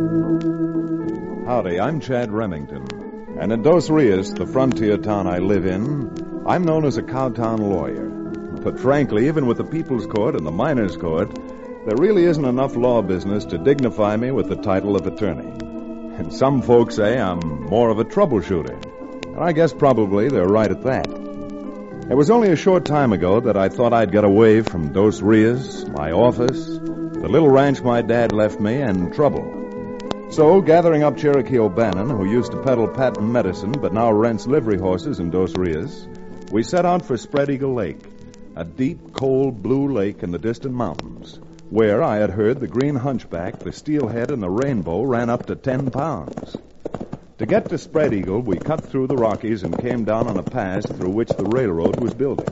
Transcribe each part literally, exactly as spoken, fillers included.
Howdy, I'm Chad Remington. And in Dos Rios, the frontier town I live in, I'm known as a cowtown lawyer. But frankly, even with the People's Court and the Miners' Court, there really isn't enough law business to dignify me with the title of attorney. And some folks say I'm more of a troubleshooter. And I guess probably they're right at that. It was only a short time ago that I thought I'd get away from Dos Rios, my office, the little ranch my dad left me, and trouble. So, gathering up Cherokee O'Bannon, who used to peddle patent medicine but now rents livery horses in Dos Rios, we set out for Spread Eagle Lake, a deep, cold, blue lake in the distant mountains, where I had heard the green hunchback, the steelhead, and the rainbow ran up to ten pounds. To get to Spread Eagle, we cut through the Rockies and came down on a pass through which the railroad was building.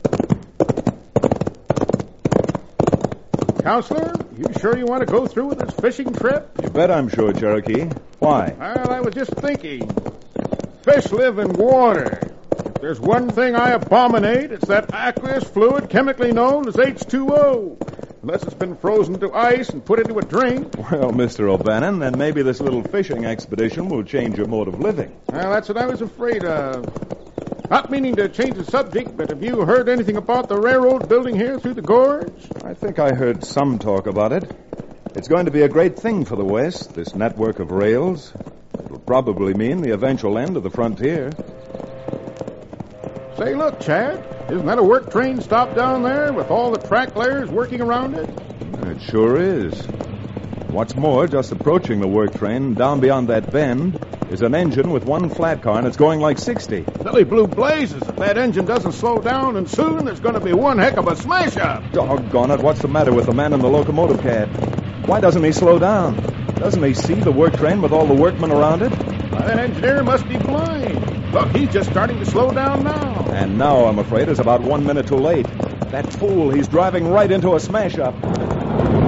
Counselor, you sure you want to go through with this fishing trip? You bet I'm sure, Cherokee. Why? Well, I was just thinking. Fish live in water. If there's one thing I abominate, it's that aqueous fluid chemically known as H two O. Unless it's been frozen to ice and put into a drink. Well, Mister O'Bannon, then maybe this little fishing expedition will change your mode of living. Well, that's what I was afraid of. Not meaning to change the subject, but have you heard anything about the railroad building here through the gorge? I think I heard some talk about it. It's going to be a great thing for the West, this network of rails. It'll probably mean the eventual end of the frontier. Say, look, Chad. Isn't that a work train stopped down there with all the track layers working around it? It sure is. What's more, just approaching the work train, down beyond that bend, is an engine with one flat car, and it's going like sixty. Silly blue blazes. If that engine doesn't slow down, and soon there's going to be one heck of a smash-up. Doggone it, what's the matter with the man in the locomotive cab? Why doesn't he slow down? Doesn't he see the work train with all the workmen around it? Why, that engineer must be blind. Look, he's just starting to slow down now. And now, I'm afraid, is about one minute too late. That fool, he's driving right into a smash-up.